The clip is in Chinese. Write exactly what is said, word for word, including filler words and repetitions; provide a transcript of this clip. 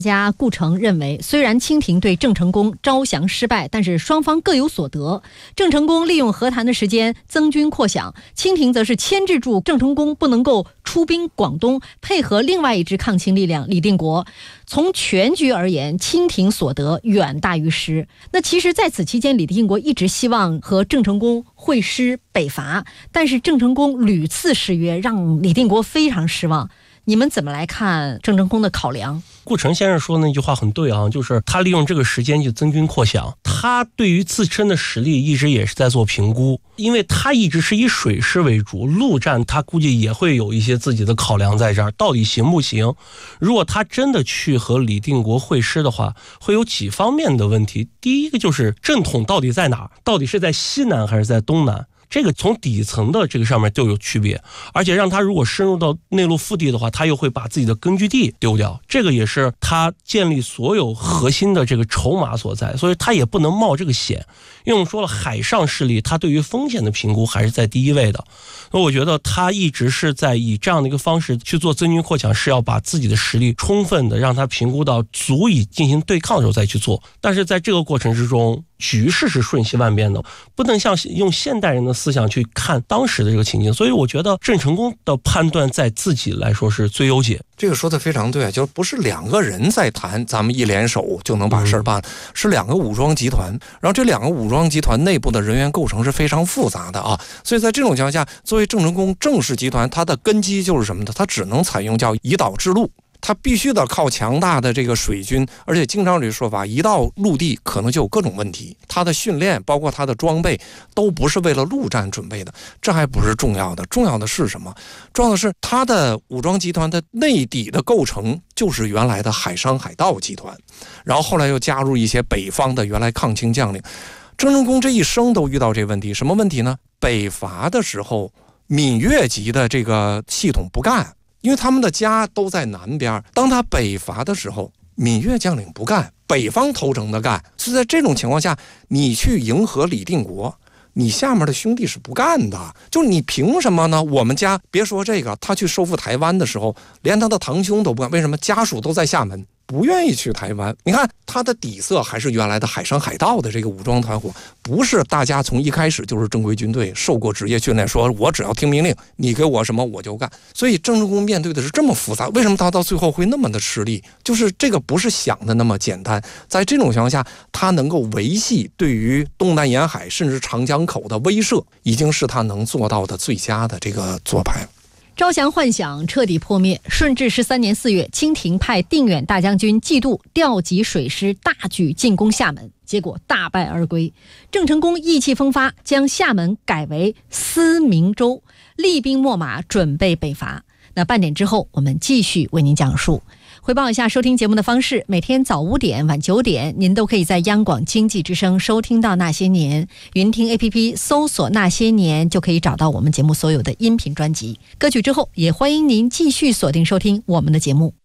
家顾城认为，虽然清廷对郑成功招降失败，但是双方各有所得。郑成功利用和谈的时间增军扩饷，清廷则是牵制住郑成功不能够出兵广东，配合另外一支抗清力量李定国。从全局而言，清廷所得远大于失。那其实在此期间，李定国一直希望和郑成功会师北伐，但是郑成功屡次失约，让李定国非常失望。你们怎么来看郑成功的考量？ 顾城先生说那句话很对啊，就是他利用这个时间就增军扩饷，他对于自身的实力一直也是在做评估，因为他一直是以水师为主，陆战他估计也会有一些自己的考量在这儿，到底行不行？如果他真的去和李定国会师的话，会有几方面的问题。第一个就是正统到底在哪，到底是在西南还是在东南？这个从底层的这个上面就有区别，而且让他如果深入到内陆腹地的话，他又会把自己的根据地丢掉，这个也是他建立所有核心的这个筹码所在，所以他也不能冒这个险。因为我们说了，海上势力他对于风险的评估还是在第一位的，那我觉得他一直是在以这样的一个方式去做增军扩饷，是要把自己的实力充分的让他评估到足以进行对抗的时候再去做。但是在这个过程之中，局势是瞬息万变的，不能像用现代人的思想去看当时的这个情境，所以我觉得郑成功的判断在自己来说是最优解。 这个说的非常对，就是不是两个人在谈，咱们一联手就能把事儿办了，嗯、是两个武装集团，然后这两个武装集团内部的人员构成是非常复杂的啊，所以在这种情况下，作为郑成功郑氏集团，它的根基就是什么呢？它只能采用叫以岛制陆。他必须得靠强大的这个水军，而且经常有这个说法，一到陆地可能就有各种问题。他的训练包括他的装备都不是为了陆战准备的，这还不是重要的，重要的是什么？重要的是他的武装集团的内底的构成就是原来的海商海盗集团，然后后来又加入一些北方的原来抗清将领。郑成功这一生都遇到这问题，什么问题呢？北伐的时候，闽粤籍的这个系统不干。因为他们的家都在南边，当他北伐的时候，闽粤将领不干，北方投诚的干。是在这种情况下，你去迎合李定国，你下面的兄弟是不干的。就是你凭什么呢？我们家别说这个，他去收复台湾的时候，连他的堂兄都不干，为什么？家属都在厦门，不愿意去台湾。你看他的底色还是原来的海商海盗的这个武装团伙，不是大家从一开始就是正规军队，受过职业训练，说我只要听命令，你给我什么我就干。所以郑成功面对的是这么复杂，为什么他到最后会那么的吃力？就是这个不是想的那么简单。在这种情况下，他能够维系对于东南沿海甚至长江口的威慑，已经是他能做到的最佳的这个做派。 招降幻想彻底破灭。顺治十三年四月，清廷派定远大将军季度调集水师，大举进攻厦门，结果大败而归。郑成功意气风发，将厦门改为思明州，厉兵秣马，准备北伐。那半点之后，我们继续为您讲述。回报一下收听节目的方式，每天早五点晚九点您都可以在央广经济之声收听到那些年，云听 A P P 搜索那些年就可以找到我们节目所有的音频专辑。歌曲之后也欢迎您继续锁定收听我们的节目。